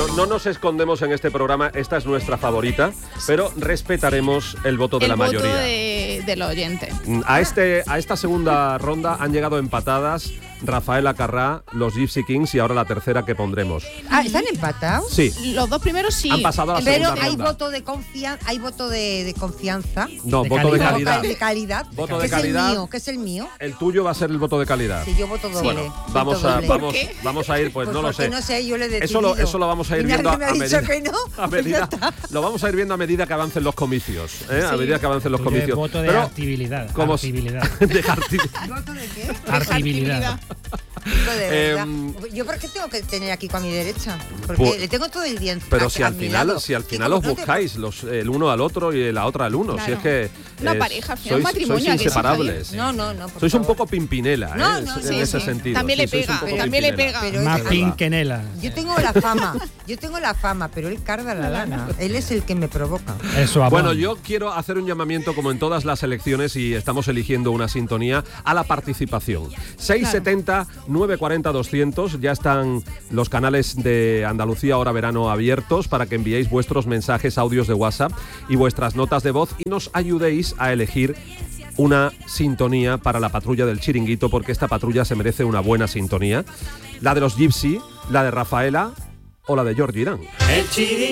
no nos escondemos en este programa, esta es nuestra favorita, pero respetaremos el voto de la mayoría. El voto del oyente. A esta segunda ronda han llegado empatadas Rafaela Carrà, los Gypsy Kings y ahora la tercera que pondremos. ¿Están empatados? Sí. Los dos primeros sí. Han pasado a la segunda Pero hay ronda. voto de confianza. No, de voto de calidad. calidad. De calidad. Voto ¿Qué de es calidad. el mío? ¿Qué es el mío? El tuyo va a ser el voto de calidad. Sí, yo voto doble. Bueno, vamos voto a, doble. vamos a ir, pues no lo sé. No sé, yo le he Eso decidido. lo vamos a ir Y viendo nadie me ha dicho que no. a Pues ya medida está. lo vamos a ir viendo a medida que avancen los comicios, ¿eh? A medida que avancen los Tuyo es comicios. voto de Pero, artibilidad. como Artibilidad. de arti- ¿Voto de qué? Artibilidad. Voto de verdad. Em, ¿Yo por qué tengo que tener aquí con mi derecha? Porque Pues- le tengo todo el día Pero a si al mi final, lado. si al Y final como os no te- buscáis el uno al otro y la otra al uno, Claro. si es que Una pareja, al final un matrimonio, sois ¿a que sí, inseparables. No, por Sois un favor. poco pimpinela, No, ¿eh? no, en sí, ese sí. sentido. También Sí, le sois un pega, poco también le pimpinela. pega. Pero Más es pinquenela. Yo tengo la fama, pero él carga la lana. Él es el que me provoca. Eso, amor. Bueno, yo quiero hacer un llamamiento, como en todas las elecciones, y estamos eligiendo una sintonía, a la participación. 670 940 200, ya están los canales de Andalucía Hora Verano abiertos para que enviéis vuestros mensajes, audios de WhatsApp y vuestras notas de voz y nos ayudéis a elegir una sintonía para la patrulla del Chiringuito, porque esta patrulla se merece una buena sintonía. La de los Gypsy, la de Rafaela o la de George Irán.